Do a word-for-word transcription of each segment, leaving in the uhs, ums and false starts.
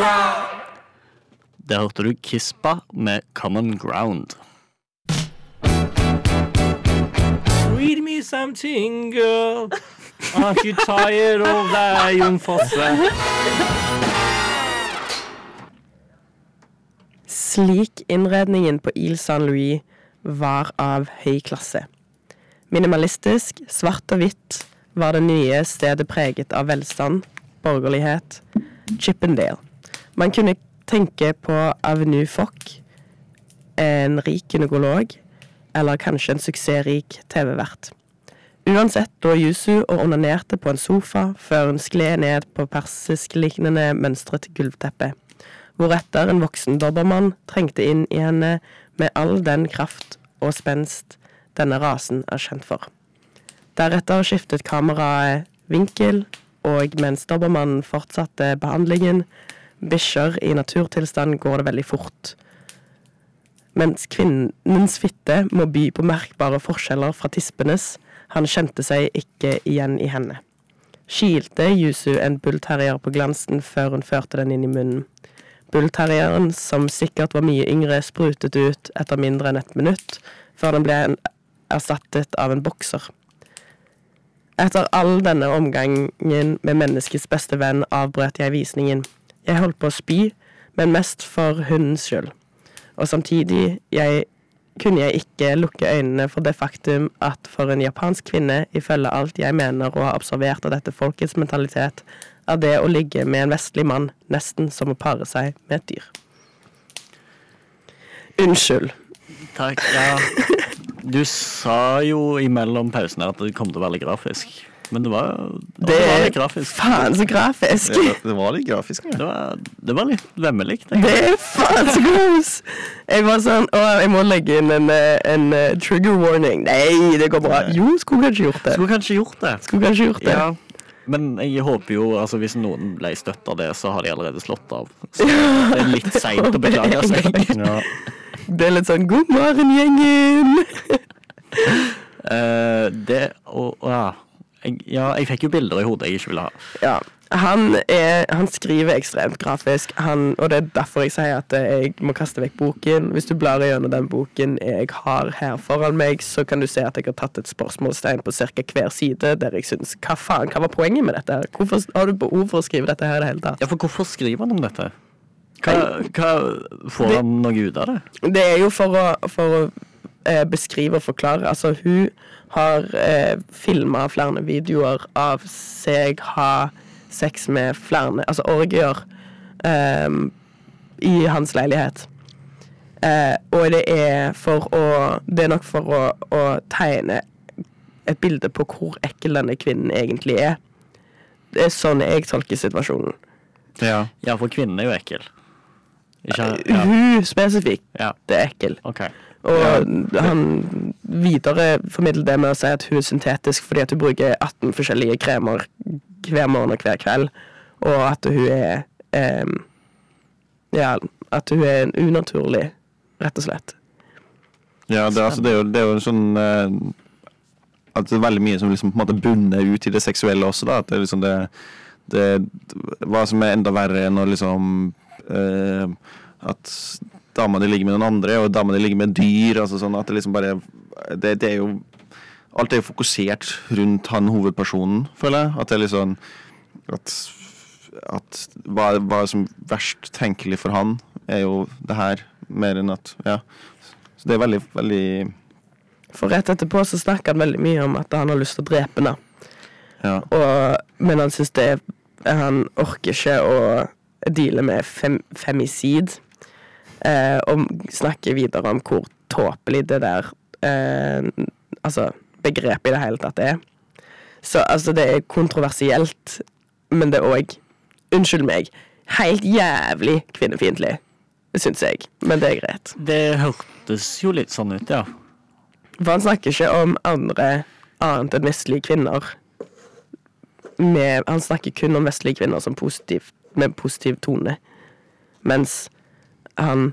Der hørte du Kispa med Common Ground. Read me something, girl. Aren't you tired of that, Jon Fosse? Slik innredningen på Ile Saint-Louis var av høy klasse. Minimalistisk, svart og hvitt var det nye stedet preget av velstand, borgerlighet, Chippendale. Man kunne tenke på Avenue Foch, en rik gynekolog, eller kanskje en suksessrik T V-vert. Uansett lå Yusu og onanerte på en sofa før hun skled ned på persisk-lignende mønstret gulvteppe, hvoretter en voksen dobbermann trengte inn i henne med all den kraft og spenst denne rasen er kjent for. Deretter skiftet kameraet vinkel, og mens dobbermannen fortsatte behandlingen, bikkjer i naturtilstand går det veldig fort. Mens kvinnens fitte må by på merkbare forskjeller fra tispenes, han kjente seg ikke igjen i henne. Skilte Yusu en bullterrier på glansen før hun førte den inn i munnen. Bullterrieren, som sikkert var mye yngre, sprutet ut etter mindre enn et minutt, før den ble erstattet av en bokser. Etter all denne omgangen med menneskets beste venn avbrøt jeg visningen. Jeg holdt på å spy, men mest for hundens skyld. Og samtidig jeg, kunne jeg ikke lukke øynene for det faktum at for en japansk kvinne, ifølge alt jeg mener å ha observert av dette folkets mentalitet, er det å ligge med en vestlig mann nesten som å pare seg med et dyr. Unnskyld. Takk, ja. Du sa jo imellom pausen her at det kom til å være litt grafisk. Men det var, det Det var er litt grafisk. faen så grafisk. Ja, det var litt grafisk, ja. Det var, det var litt vemmelig. Det er faen så gross. Jeg var sånn, å, jeg må legge inn en, en, en trigger warning. Nei, det går bra. Jo, skulle kanskje gjort det. Skulle kanskje gjort det. Skulle kanskje gjort det. Ja, men jeg håper jo, altså hvis noen ble støtt av det, så har de allerede slått av. Så det er litt sent å beklage seg. Ja. Det er litt sånn, god morgen, gjengen. Uh, det, og, ja. Jeg, ja, jeg fikk jo bilder i hodet jeg ikke ville ha. Ja, han, er, han skriver ekstremt grafisk, han, og det er derfor jeg sier at jeg må kaste vekk boken. Hvis du blar gjennom den boken jeg har her foran meg, så kan du se at jeg har tatt et spørsmålstegn på cirka hver side, der jeg synes, hva faen, hva var poenget med dette her? Hvorfor har du behov for å skrive dette her i det hele tatt? Ja, for hvorfor skriver han om dette? Hva, hva får han noe ut av det? Det er jo for å, for å eh, beskrive og forklare. Altså, hun har eh, filmet flere videoer av seg ha sex med flere, altså orgier, eh, i hans leilighet. Eh, og det er for å, det er nok for å, å tegne et bilde på hvor ekkel denne kvinnen egentlig er. Det er sånn jeg tolker situasjonen. Ja, ja for kvinnen er jo ekkel. Ikke, ja. Hun spesifikt, Ja. det er ekkel. Ok. Og han videre formidler det med å si at hun er syntetisk fordi at hun bruker atten forskjellige kremer hver morgen og hver kveld, og at hun er eh, ja, at hun er en unaturlig, rett og slett. Ja, det, altså, det, er jo, det er jo en sånn eh, at det er veldig mye som liksom på en måte bunner ut i det seksuelle også da, at det er liksom det, det hva som er enda verre enn å liksom eh, at dama de ligger med den andre, og dama de ligger med dyr, altså sånn at det liksom bare, det, det er jo, alt er jo fokusert rundt han hovedpersonen, føler jeg, at det er liksom, at, at hva, hva som verst tenkelig for han, er jo det her, mer enn at, ja, så det er veldig, veldig... For rett etterpå så snakker han veldig mye om at han har lyst til å drepe henne. Ja. Og, men han synes det, han orker ikke å deale med fem, femicid, Eh, og snakker videre om hvor tåpelig det der eh, altså begrepet i det hele tatt er. Så altså det er kontroversielt, men det er også, unnskyld meg, helt jævlig kvinnefiendtlig, synes jeg, men det er greit. Det hørtes jo litt sånn ut, ja. For han snakker ikke om andre annet enn vestlige kvinner. Med, han snakker kun om vestlige kvinner som positiv, med positiv tone. Mens han,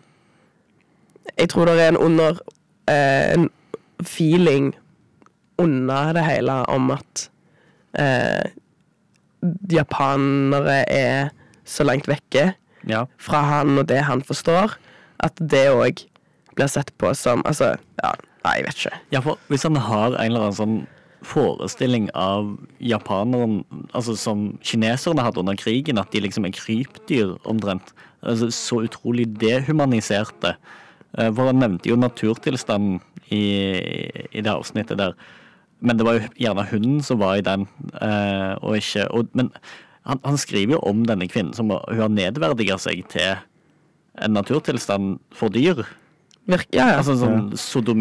jeg tror det er en under eh, en feeling under det hele om at eh, japanere er så langt vekke, Ja. fra han og det han forstår, at det òg blir sett på som Altså, ja, nei, jeg vet ikke. Ja, for hvis han har en eller annen sånn forestilling av japaneren, altså som kineserne hadde under krigen, at de liksom er krypdyr omtrent, altså så utrolig dehumaniserte. Eh, For han nevnte jo naturtilstanden i, i det avsnittet der. Men det var jo gjerne hunden som var i den, eh, og ikke og, Men han, han skriver jo om denne kvinnen som hun har nedverdiget seg til en naturtilstand for dyr. Virk, ja, ja. Altså sånn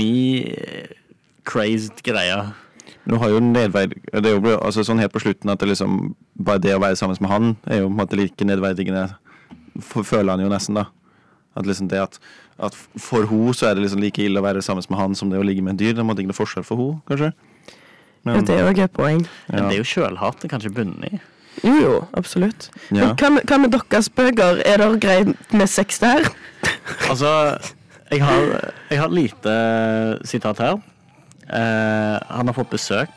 sodomi-crazed greie. Nå har jo nedverd... Det er jo altså, sånn helt på slutten at det liksom bare det å være sammen med han er jo på en måte like nedverdigende, føler han jo nesten, da. At liksom det at, at for hun så er det liksom like ille å være sammen med han som det å ligge med en dyr. Det måtte ikke noe forskjell for hun, kanskje. Men, Ja, det er òg et poeng. Men det er jo kjølhatet kanskje bunnet i. Jo, jo, absolutt. Ja. Men hva med, hva med deres bøker? Er det greit med sex der? Altså, jeg har, jeg har lite sitat her. Eh, han har fått besøk.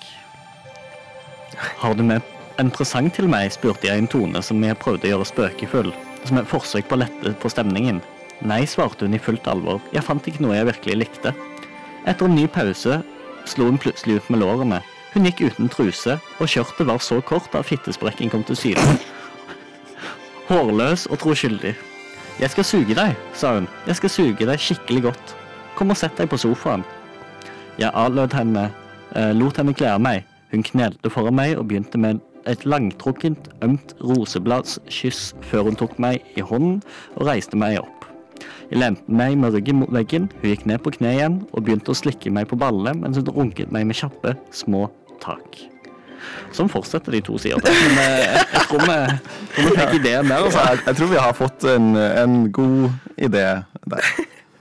Har du med en presang til meg, spurte jeg i en tone som jeg prøvde å gjøre spøkefull, som et forsøk på å lette på stemningen. Nei, svarte hun i fullt alvor. Jeg fant ikke noe jeg virkelig likte. Etter en ny pause slo hun plutselig ut med lårene. Hun gikk uten truse, og skjørtet var så kort at fittesprekken kom til syne. Hårløs og troskyldig. Jeg skal suge deg, sa hun. Jeg skal suge deg skikkelig godt. Kom og sett deg på sofaen. Jeg avlød henne, eh, lot henne kle av meg. Hun knelte foran meg og begynte med et langtrukkent, ømt rosebladskyss før hun tok meg i hånden og reiste meg opp. Jeg lente meg med ryggen mot veggen, hun gikk ned på kne igjen og begynte å slikke meg på ballene mens hun runket meg med kjappe, små tak. Sånn fortsetter de to sider til, men eh, jeg tror vi, tror vi fikk ideen der. Altså. Jeg, jeg tror vi har fått en, en god idé der.